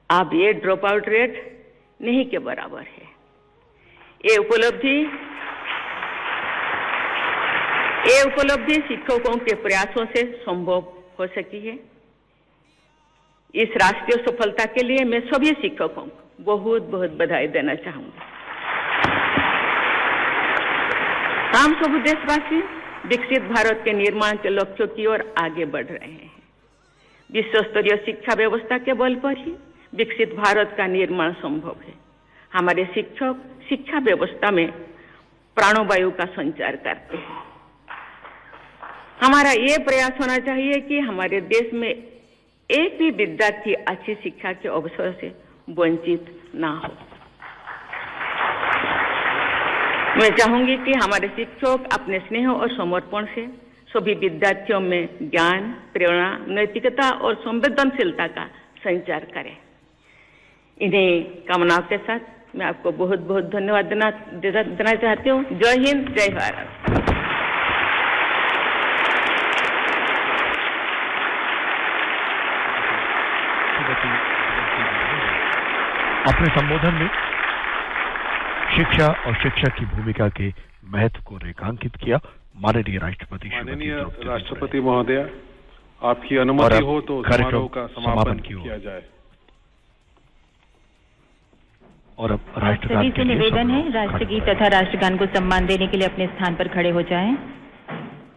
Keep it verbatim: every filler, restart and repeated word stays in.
अब ये drop out rate नहीं के बराबर है। ये उपलब्धि ये उपलब्धि शिक्षकों के प्रयासों से संभव हो सकी है। इस राष्ट्रीय सफलता के लिए मैं सभी शिक्षकों को बहुत बहुत बधाई देना चाहूंगा। हम सब देशवासी विकसित भारत के निर्माण के लक्ष्यों की ओर आगे बढ़ रहे हैं। विश्व स्तरीय शिक्षा व्यवस्था के बल पर ही विकसित भारत का निर्माण संभव है। हमारे शिक्षक शिक्षा व्यवस्था में प्राणवायु का संचार करते हैं। हमारा ये प्रयास होना चाहिए कि हमारे देश में एक भी विद्यार्थी अच्छी शिक्षा के अवसर से वंचित ना हो। मैं चाहूंगी कि हमारे शिक्षक अपने स्नेह और समर्पण से सभी विद्यार्थियों में ज्ञान, प्रेरणा, नैतिकता और संवेदनशीलता का संचार करें। इन्हीं कामनाओं के साथ मैं आपको बहुत बहुत धन्यवाद देना देना चाहती हूँ। जय हिंद, जय भारत। अपने संबोधन में शिक्षा और शिक्षक की भूमिका के महत्व को रेखांकित किया माननीय राष्ट्रपति माननीय राष्ट्रपति महोदय, आपकी अनुमति हो तो समारोह का समापन किया जाए। और अब राष्ट्रगान सभी से निवेदन है, राष्ट्रगीत तथा राष्ट्रगान को सम्मान देने के लिए अपने स्थान पर खड़े हो जाएं।